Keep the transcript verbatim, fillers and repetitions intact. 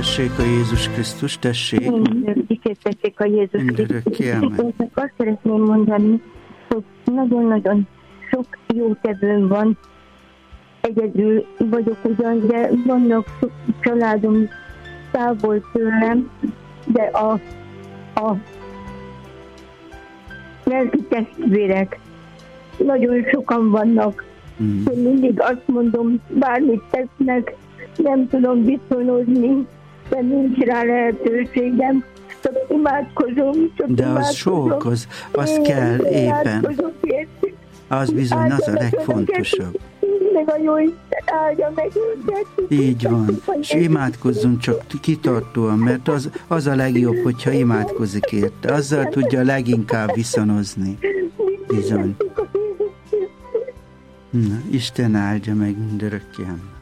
Dicsértessék a Jézus Krisztus, tessék. Dicsértessék a Jézus Mindörökké, amen. Krisztus. Azt szeretném mondani, hogy nagyon-nagyon sok jó tevőm van. Egyedül vagyok ugyan, de vannak családom távol tőlem, de a, a lelki testvérek nagyon sokan vannak. Mm. Én mindig azt mondom, bármit tesznek, nem tudom viszonozni, de nincs rá lehetőségem. Csak imádkozom, csak de imádkozom. az sok, az, az kell éppen. Az bizony, az a legfontosabb. Meg a jó Isten áldja meg őket. Így van. És imádkozzunk csak kitartóan, mert az, az a legjobb, hogyha imádkozik érte. Azzal tudja leginkább viszonozni. Bizony. Na, Isten áldja meg mindörökké.